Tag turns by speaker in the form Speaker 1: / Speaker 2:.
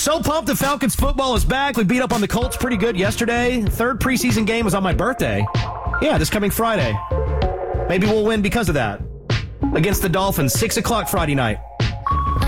Speaker 1: So pumped the Falcons football is back. We beat up on the Colts pretty good yesterday. Third preseason game was on my birthday. Yeah, this coming Friday. Maybe we'll win because of that. Against the Dolphins, 6 o'clock Friday night.